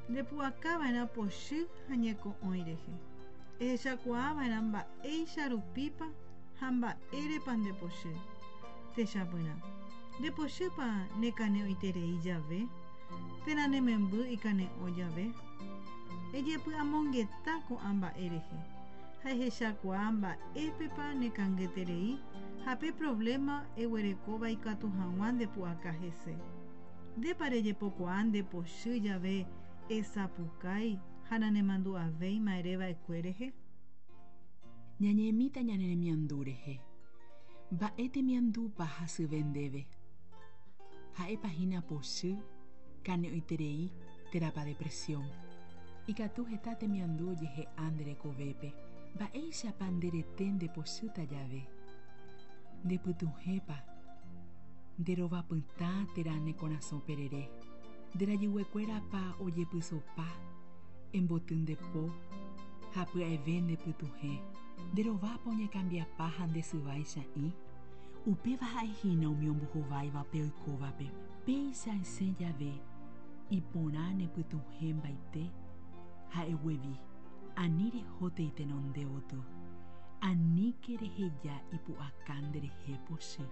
Ndepu'akáva'erã pochy ha ñeko'õi rehe. Ehechakuaáva'erã mba'éicha rupípa ha mba'érepa ndepochy. Techapyrã. Ndepochypa nekane'õiterei jave. Térã nememby ikane'õ jave. Ejepy amongeta ko'ã mba'e rehe. Ha ehechakuaa mba'épepa nekangyterei ha pe problema eguerekóva ikatu hag̃ua ndepu'aka hese. Ndépa rejepokuaa ndepochy jave esapukái ha nanemandu'avéi ma'ereva'ekue rehe. Ñañemíta ñane remiandu rehe. Mba'e temiandúpa hasyve ndéve. Ha'épahína pochy kane'õiterei terapa depresión. Ikatu heta temiandu ojehe'a nderekovépe. Mba'éichapa nderete ndepochyta jave. Ndepytuhẽpa nderovapytã térã nekorasõ perere. Nderajyguekuérapa ojepysopa emboty ndepo ha pya'eve ndepytuhẽ. Nderovápa oñekambiapa ha ndesyvaicha'ĩ. Upéva ha'ehína umi ombohováiva pe oikóvape. Péicha isẽ jave iporã nepytuhẽ mbaite ha'eguevi. Ani rehóte itenondévoty. Aníke reheja ipu'aka nderehe pochy.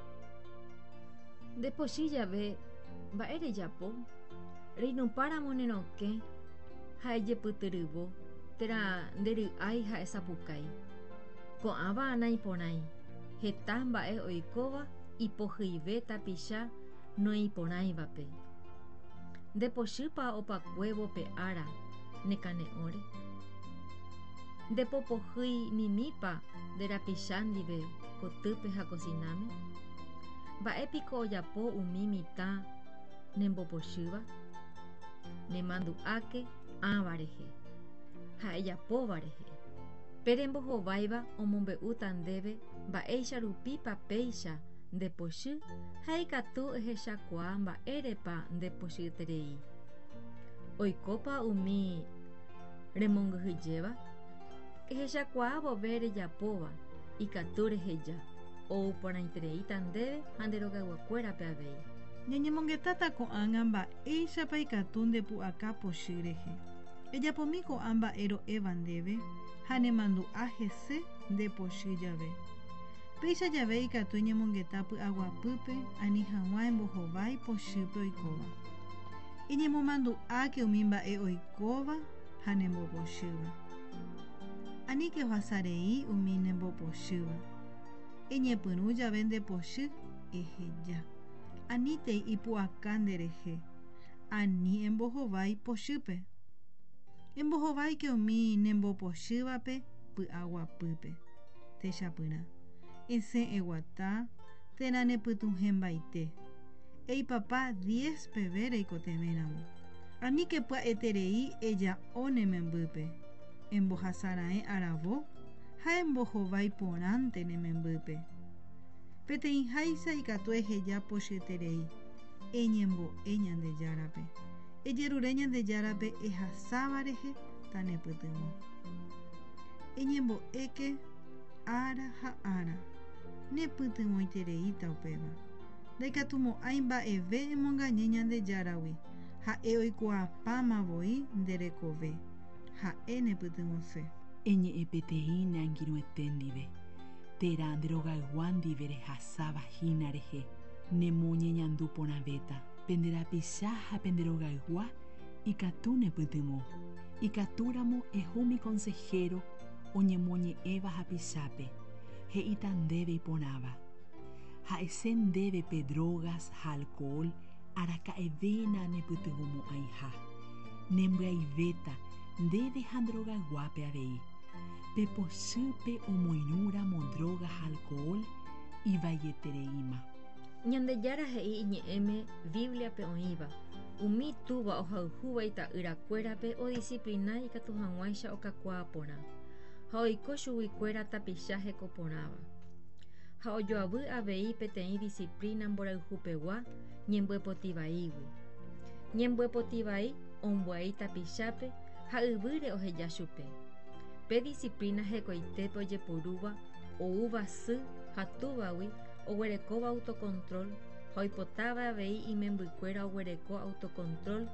Ndepochy jave mba'e rejapo reinupáramo nerokẽ ha ejepytyryvo térã ndery'ái ha esapukái. Ko'ãva naiporãi. Heta mba'e oikóva ipohyive tapicha noĩporãivape. Ndepochypa opakuévo pe ára nekane'õre. Ndepopohýi mimípa nderapicha ndive kotýpe ha kosináme. Mba'épiko ojapo umi mitã nembopochyva. Nemandu'áke ãva rehe ha ejapóva rehe. Pe rembohováiva omombe'úta ndéve mba'éicha rupípa péicha ndepochy ha ikatu ehechakuaa mba'érepa ndepochyterei. Oikópa umi remongyhyjéva. Ehechakuaa vove rejapóva ikatu reheja. Ouporãitereíta ndéve ha nderogayguakuérape avéi. Ñañemongetáta ko'ág̃a mba'éichapa ikatu ndepu'aka pochy rehe. Ejapomi ko'ã mba'e ro'éva ndéve ha nemandu'a hese ndepochy jave. Péicha jave ikatu ñemongeta py'aguapýpe ani hag̃ua embohovái pochýpe oikóva. Iñemomandu'áke umi mba'e oikóva ha nembopochyva. Aníke ohasarei umi nembopochyva. Eñepyrũ jave ndepochy eheja. Anítei ipu'aka nderehe. Ani embohovái pochýpe. Embohováike umi nembopochývape py'aguapýpe. Techapyrã. Esẽ eguata térã nepytuhẽ mbaite. Eipapa 10 peve reikotevẽramo. Aníke pya'eterei eja'o nemembýpe. Embohasara'e aravo ha embohovái porãnte nemembýpe. Peteĩháicha ikatu eheja pochyterei. Eñembo'e Ñandejárape. Ejerure Ñandejárape ehasáva rehe ta nepytyvõ. Eñembo'éke ára ha ára. Nepytyvõitereíta upéva. Ndaikatumo'ãi mba'eve emongañe Ñandejáragui. Ha'e oikuaapámavoi nderekove. Ha'e nepytyvõse. Eñe'ẽ peteĩ neangirũete ndive. Térã nderogaygua ndive rehasavahína rehe. Nemoñeñandu porãvéta. Penderapicha ha penderogaygua ikatu nepytyvõ. Ikatúramo ehúmi consejero oñemoñe'ẽva hapichápe. He'íta ndéve iporãva. Ha'ese ndéve pe drogas ha alcohol araka'evéna nepytyvõmo'ãiha. Nembyaivéta ndéve ha ndrogayguápe avei. Pe pochýpe omoirũramo droga ha alcohol ivaietereíma. Ñandejára he'i iñe'ẽme Bibliape oĩva. Umi túva ohayhúva ita'yrakuérape odisciplina ikatu hag̃uáicha okakuaa porã. Ha oiko chuguikuéra tapicha hekoporãva. Ha ojoavy avei peteĩ disciplina mborayhupegua ñembyepotĩvaígui. Ñembyepotĩvai ombyai tapichápe ha yvýre oheja chupe. Pe disciplina hekoitépe ojeporúva oúva sy ha túvagui oguerekóva autocontrol ha oipotáva avei imembykuéra oguereko autocontrol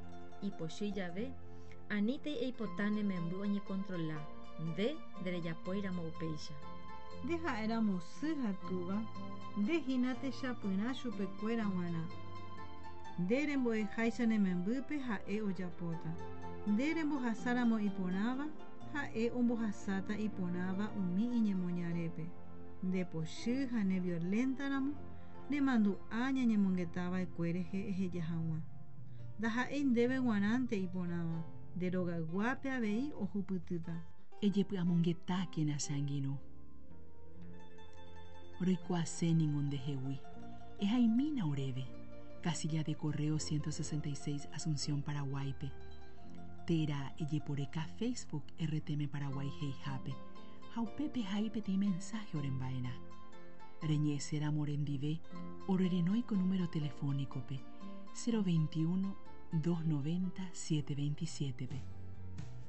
ipochy jave, aníntei eipotãne memby oñecontrola nde nderejapóiramo upéicha. Nde ha'éramo sy hatúva, ndehína techapyrã chupekuéra g̃uarã. Nde rembo'eháicha ne membýpe ha'e ojapóta. Nde rembohasáramo iporãva, ha'e ombohasáta iporãva umi iñemoñarépe. Nde pochy ha ne violentaramo nemandu'a ñañemongetava'ekue rehe eheja hag̃ua. Ndaha'éi ndéve g̃uarãnte iporãva, nde rogayguápe avei ohupytýta. Ejepy'amongetákena che angirũ. Roikuaase niko ndehegui. Ehaimína oréve. Casilla de correo 166 Asunción, Paraguaype. Térã ejeporeka Facebook RTM Paraguay heihápe. Ha upépe hai peteĩ mensaje oremba'erã. Reñe'ẽséramo rendive orerenóiko número telefónicope 021 290 727pe.